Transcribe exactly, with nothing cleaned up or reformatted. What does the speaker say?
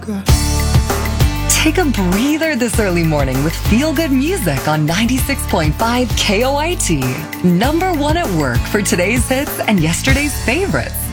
Take a breather this early morning with feel-good music on ninety-six point five K O I T. Number one at work for today's hits and yesterday's favorites.